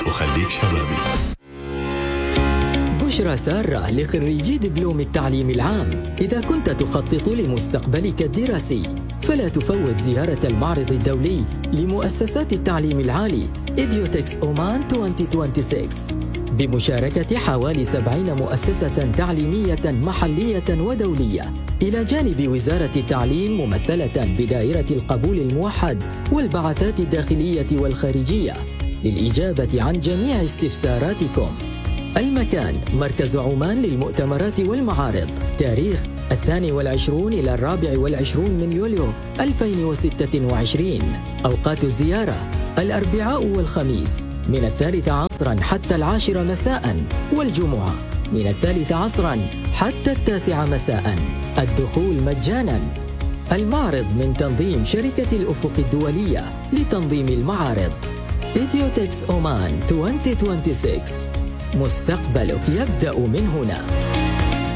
وخليك شبابي. بشرى سارة لخريجي دبلوم التعليم العام. إذا كنت تخطط لمستقبلك الدراسي فلا تفوت زيارة المعرض الدولي لمؤسسات التعليم العالي إديوتكس أومان 2026 بمشاركة حوالي 70 مؤسسة تعليمية محلية ودولية، إلى جانب وزارة التعليم ممثلة بدائرة القبول الموحد والبعثات الداخلية والخارجية للإجابة عن جميع استفساراتكم. المكان: مركز عمان للمؤتمرات والمعارض. تاريخ: 22 إلى 24 من يوليو 2026. أوقات الزيارة: الأربعاء والخميس من 3 عصرا حتى 10 مساء، والجمعة من 3 عصرا حتى 9 مساء. الدخول مجانا. المعرض من تنظيم شركة الأفق الدولية لتنظيم المعارض. إديوتكس أومان 2026. مستقبلك يبدأ من هنا.